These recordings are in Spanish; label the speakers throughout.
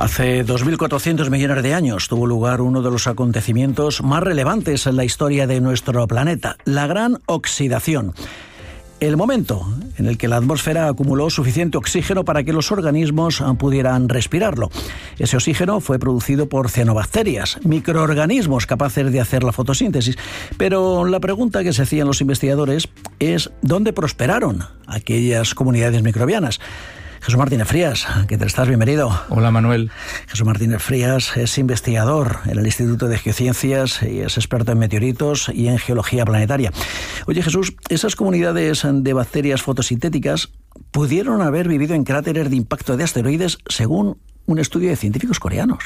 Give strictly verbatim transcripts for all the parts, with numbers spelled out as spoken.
Speaker 1: Hace dos mil cuatrocientos millones de años tuvo lugar uno de los acontecimientos más relevantes en la historia de nuestro planeta, la Gran Oxidación. El momento en el que la atmósfera acumuló suficiente oxígeno para que los organismos pudieran respirarlo. Ese oxígeno fue producido por cianobacterias, microorganismos capaces de hacer la fotosíntesis. Pero la pregunta que se hacían los investigadores es ¿dónde prosperaron aquellas comunidades microbianas? Jesús Martínez Frías, ¿qué tal estás? Bienvenido.
Speaker 2: Hola, Manuel.
Speaker 1: Jesús Martínez Frías es investigador en el Instituto de Geociencias y es experto en meteoritos y en geología planetaria. Oye, Jesús, esas comunidades de bacterias fotosintéticas pudieron haber vivido en cráteres de impacto de asteroides según un estudio de científicos coreanos.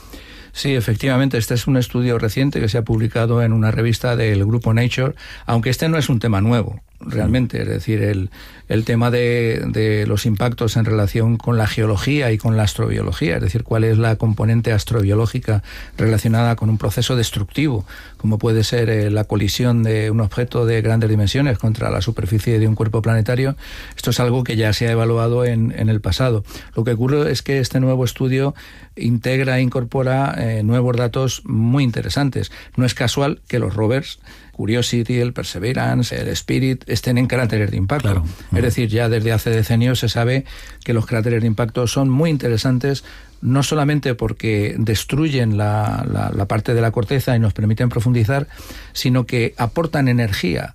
Speaker 2: Sí, efectivamente, este es un estudio reciente que se ha publicado en una revista del grupo Nature, aunque este no es un tema nuevo, realmente. Es decir, el, el tema de, de los impactos en relación con la geología y con la astrobiología, es decir, cuál es la componente astrobiológica relacionada con un proceso destructivo, como puede ser eh, la colisión de un objeto de grandes dimensiones contra la superficie de un cuerpo planetario. Esto es algo que ya se ha evaluado en, en el pasado. Lo que ocurre es que este nuevo estudio integra e incorpora eh, nuevos datos muy interesantes. No es casual que los rovers Curiosity, el Perseverance, el Spirit estén en cráteres de impacto. Claro. Es decir, ya desde hace decenios se sabe que los cráteres de impacto son muy interesantes, no solamente porque destruyen la, la, la parte de la corteza y nos permiten profundizar, sino que aportan energía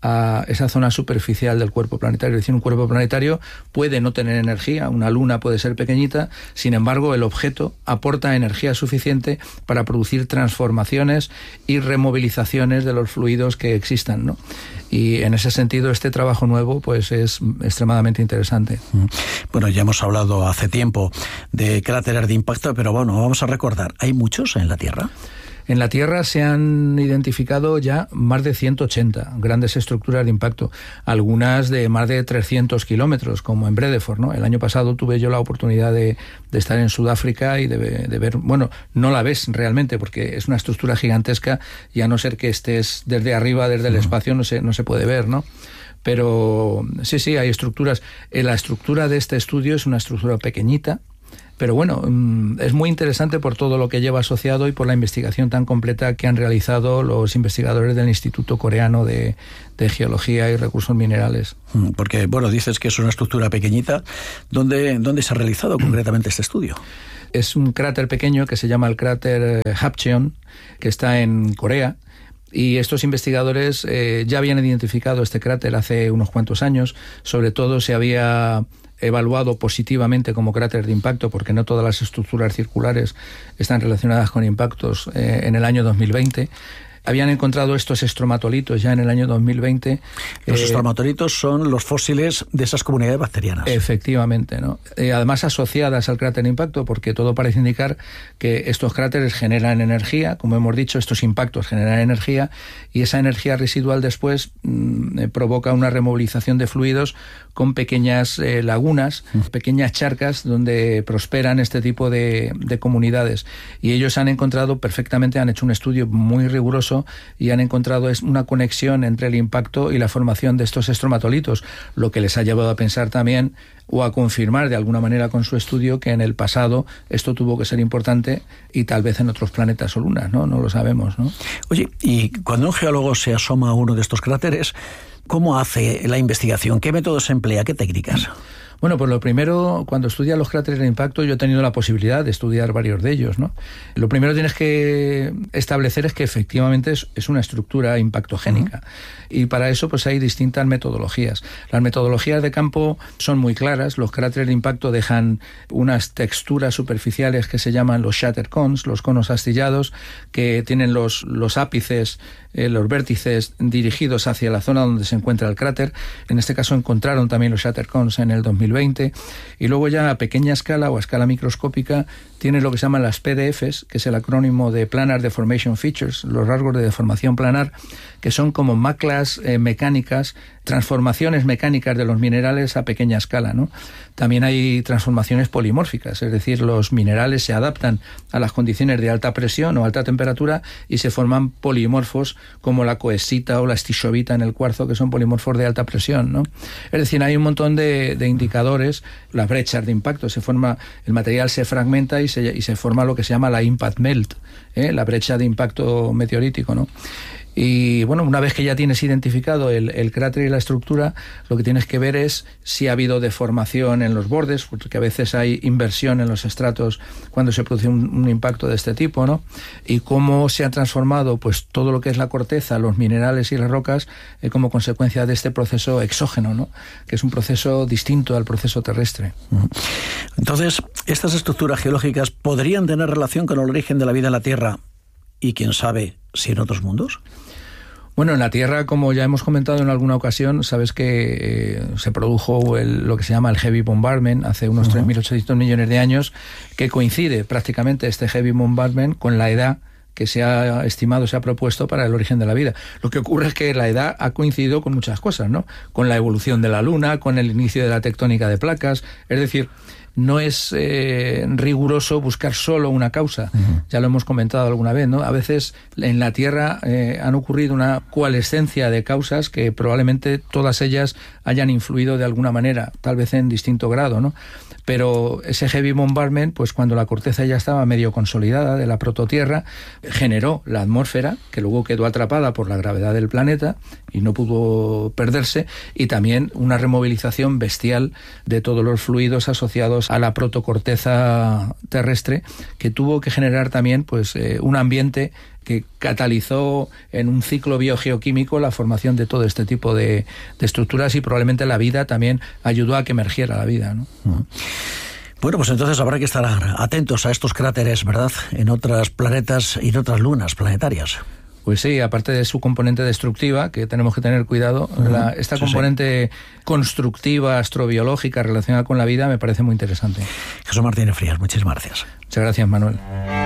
Speaker 2: a esa zona superficial del cuerpo planetario. Es decir, un cuerpo planetario puede no tener energía, una luna puede ser pequeñita, sin embargo el objeto aporta energía suficiente para producir transformaciones y removilizaciones de los fluidos que existan, ¿no? Y en ese sentido este trabajo nuevo pues es extremadamente interesante.
Speaker 1: Bueno, ya hemos hablado hace tiempo de cráteres de impacto, pero bueno, vamos a recordar, ¿hay muchos en la Tierra?
Speaker 2: En la Tierra se han identificado ya más de ciento ochenta grandes estructuras de impacto, algunas de más de trescientos kilómetros, como en Bredeford, ¿no? El año pasado tuve yo la oportunidad de, de estar en Sudáfrica y de, de ver, bueno, no la ves realmente porque es una estructura gigantesca y a no ser que estés desde arriba, desde el espacio, no se, no se puede ver, ¿no? Pero sí, sí, hay estructuras. La estructura de este estudio es una estructura pequeñita, pero bueno, es muy interesante por todo lo que lleva asociado y por la investigación tan completa que han realizado los investigadores del Instituto Coreano de, de Geología y Recursos Minerales.
Speaker 1: Porque, bueno, dices que es una estructura pequeñita. ¿Dónde, dónde se ha realizado concretamente este estudio?
Speaker 2: Es un cráter pequeño que se llama el cráter Hapcheon, que está en Corea. Y estos investigadores eh, ya habían identificado este cráter hace unos cuantos años. Sobre todo se había evaluado positivamente como cráter de impacto, porque no todas las estructuras circulares están relacionadas con impactos, eh, en el año dos mil veinte. Habían encontrado estos estromatolitos ya en el año dos mil veinte.
Speaker 1: Los
Speaker 2: eh,
Speaker 1: estromatolitos son los fósiles de esas comunidades bacterianas.
Speaker 2: Efectivamente, ¿no? Eh, además asociadas al cráter de impacto, porque todo parece indicar que estos cráteres generan energía, como hemos dicho, estos impactos generan energía, y esa energía residual después mmm, eh, provoca una removilización de fluidos con pequeñas eh, lagunas, mm. pequeñas charcas donde prosperan este tipo de, de comunidades. Y ellos han encontrado perfectamente, han hecho un estudio muy riguroso y han encontrado una conexión entre el impacto y la formación de estos estromatolitos, lo que les ha llevado a pensar también o a confirmar de alguna manera con su estudio que en el pasado esto tuvo que ser importante y tal vez en otros planetas o lunas, ¿no? No lo sabemos, ¿no?
Speaker 1: Oye, y cuando un geólogo se asoma a uno de estos cráteres, ¿cómo hace la investigación? ¿Qué métodos emplea? ¿Qué técnicas?
Speaker 2: Bueno, pues lo primero, cuando estudias los cráteres de impacto, yo he tenido la posibilidad de estudiar varios de ellos, ¿no? Lo primero que tienes que establecer es que efectivamente es, es una estructura impactogénica. Uh-huh. Y para eso pues hay distintas metodologías. Las metodologías de campo son muy claras. Los cráteres de impacto dejan unas texturas superficiales que se llaman los shatter cones, los conos astillados, que tienen los, los ápices, eh, los vértices dirigidos hacia la zona donde se encuentra el cráter. En este caso encontraron también los shatter cones en el dos mil veinte, y luego ya a pequeña escala o a escala microscópica tienes lo que se llaman las P D Fs, que es el acrónimo de Planar Deformation Features, los rasgos de deformación planar, que son como maclas eh, mecánicas, transformaciones mecánicas de los minerales a pequeña escala, ¿no? También hay transformaciones polimórficas, es decir, los minerales se adaptan a las condiciones de alta presión o alta temperatura y se forman polimorfos como la coesita o la stishovita en el cuarzo, que son polimorfos de alta presión, ¿no? Es decir, hay un montón de, de indicadores aceleradores, las brechas de impacto, se forma, el material se fragmenta y se, y se forma lo que se llama la impact melt, ¿eh? la brecha de impacto meteorítico, ¿no? Y bueno, una vez que ya tienes identificado el, el cráter y la estructura, lo que tienes que ver es si ha habido deformación en los bordes, porque a veces hay inversión en los estratos cuando se produce un, un impacto de este tipo, ¿no? Y cómo se ha transformado pues todo lo que es la corteza, los minerales y las rocas eh, como consecuencia de este proceso exógeno, ¿no? Que es un proceso distinto al proceso terrestre.
Speaker 1: Entonces, ¿estas estructuras geológicas podrían tener relación con el origen de la vida en la Tierra y, quién sabe, si en otros mundos?
Speaker 2: Bueno, en la Tierra, como ya hemos comentado en alguna ocasión, sabes que eh, se produjo el, lo que se llama el heavy bombardment hace unos uh-huh. tres mil ochocientos millones de años, que coincide prácticamente este heavy bombardment con la edad que se ha estimado, se ha propuesto para el origen de la vida. Lo que ocurre es que la edad ha coincidido con muchas cosas, ¿no? Con la evolución de la Luna, con el inicio de la tectónica de placas, es decir, no es eh, riguroso buscar solo una causa. Uh-huh. Ya lo hemos comentado alguna vez, ¿no? A veces en la Tierra eh, han ocurrido una coalescencia de causas que probablemente todas ellas hayan influido de alguna manera, tal vez en distinto grado, ¿no? Pero ese heavy bombardment, pues cuando la corteza ya estaba medio consolidada de la prototierra, generó la atmósfera, que luego quedó atrapada por la gravedad del planeta y no pudo perderse, y también una removilización bestial de todos los fluidos asociados a la protocorteza terrestre, que tuvo que generar también pues eh, un ambiente que catalizó en un ciclo biogeoquímico la formación de todo este tipo de, de estructuras, y probablemente la vida también ayudó a que emergiera la vida, ¿no?
Speaker 1: Uh-huh. Bueno, pues entonces habrá que estar atentos a estos cráteres, ¿verdad?, en otros planetas y en otras lunas planetarias.
Speaker 2: Pues sí, aparte de su componente destructiva, que tenemos que tener cuidado, uh-huh. la, esta sí, componente sí. constructiva, astrobiológica relacionada con la vida me parece muy interesante.
Speaker 1: Jesús Martínez Frías, muchísimas gracias.
Speaker 2: Muchas gracias, Manuel.